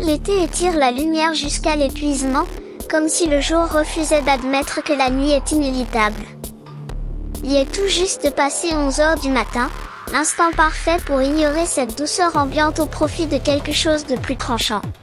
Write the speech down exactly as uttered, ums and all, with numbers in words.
L'été étire la lumière jusqu'à l'épuisement, comme si le jour refusait d'admettre que la nuit est inévitable. Il est tout juste passé onze heures du matin, l'instant parfait pour ignorer cette douceur ambiante au profit de quelque chose de plus tranchant.